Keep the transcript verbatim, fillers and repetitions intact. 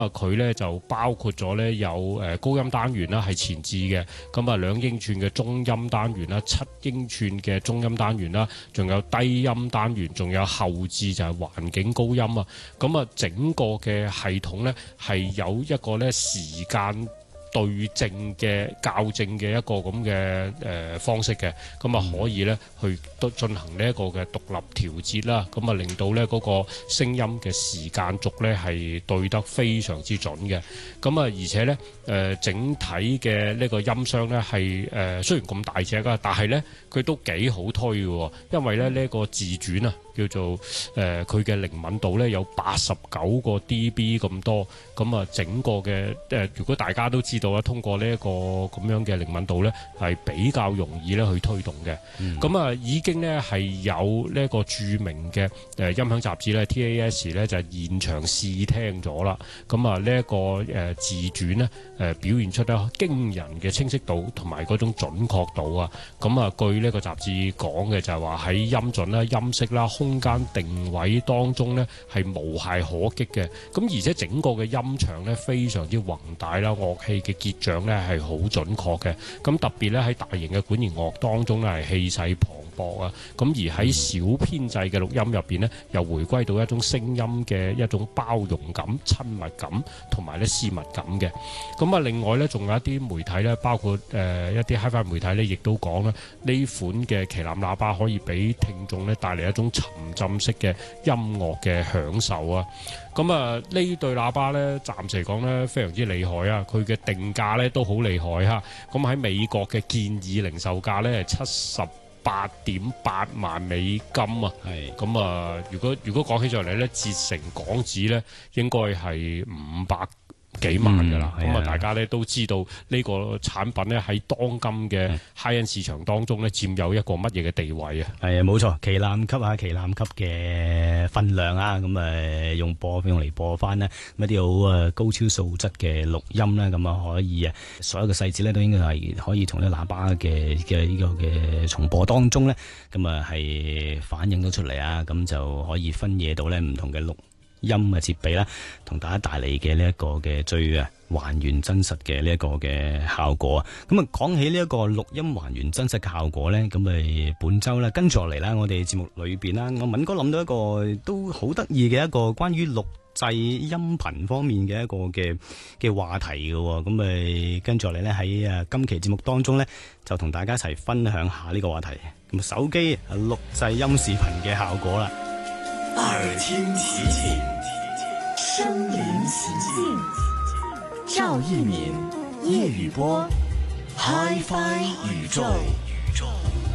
啊，佢咧就包括咗咧有誒高音單元啦，係前置嘅，咁啊兩英寸嘅中音單元啦，七英寸嘅中音單元啦，仲有低音單元，仲有後置就係環境高音啊，咁啊整個嘅系統咧係有一個咧時間對正嘅校正嘅一個咁嘅誒方式嘅，咁啊可以咧去都進行呢一個嘅獨立調節啦，咁啊令到咧嗰個聲音嘅時間軸咧係對得非常之準嘅，咁啊而且咧誒整體嘅呢個音箱咧係誒雖然咁大隻啊，但係咧佢都幾好推嘅，因為咧呢個自轉啊叫做誒佢嘅靈敏度咧有八十九個 D B 咁多，咁啊整個嘅誒如果大家都知道啦，通過呢一個咁樣嘅靈敏度咧係比較容易咧去推動嘅，咁啊、嗯、已經咧係有呢一個著名嘅誒音響雜誌咧 T A S 咧就係現場試聽咗啦，咁啊呢一個誒自轉咧誒表現出咧驚人嘅清晰度同埋嗰種準確度啊，咁啊據呢個雜誌講嘅就係話喺音準啦、音色啦、空間定位當中咧係無懈可擊嘅，咁而且整個嘅音場咧非常之宏大啦，樂器嘅結像咧係好準確嘅，咁特別咧喺大型嘅管弦樂當中咧係氣勢磅礴啊，咁而喺小編製嘅錄音入邊咧又回歸到一種聲音嘅一種包容感、親密感同埋咧私密感嘅，咁啊另外咧仲有一啲媒體咧，包括誒、呃、一啲 Hi-Fi 媒體咧，亦都講咧呢款嘅旗艦喇叭可以俾聽眾咧帶嚟一種沉浸式嘅音樂嘅享受啊！咁啊呢對喇叭咧，暫時嚟講咧非常之厲害啊！佢嘅定價咧都好厲害哈！咁喺美國嘅建議零售價咧係七十八點八萬美金啊！係咁啊，如果如果講起上嚟咧，折成港紙咧應該係五百幾萬㗎啦，咁啊、嗯、大家咧都知道呢個產品咧喺當今嘅 high-end 市場當中咧佔有一個乜嘢嘅地位啊？係啊，冇錯，旗艦級啊，旗艦級嘅分量啊，咁誒用播用嚟播翻呢一啲好誒高超素質嘅錄音咧，咁啊可以啊所有嘅細節咧都應該係可以從呢喇叭嘅嘅呢個嘅重播當中咧，咁啊係反映到出嚟啊，咁就可以分野到咧唔同嘅錄音嘅設備啦，同大家帶嚟嘅呢一個嘅最啊還原真實嘅呢一個嘅效果啊！咁啊講起呢一個錄音還原真實嘅效果咧，咁咪本周咧跟住落嚟啦，我哋節目裏邊啦，我敏哥諗到一個都好得意嘅一個關於錄製音頻方面嘅一個嘅嘅話題嘅，咁咪跟住落嚟咧喺誒今期節目當中咧就同大家一齊分享下呢個話題，咁手機錄製音視頻嘅效果啦。 耳聽奇景，身臨其境。趙一敏、葉宇波 ，Hi-Fi 宇宙。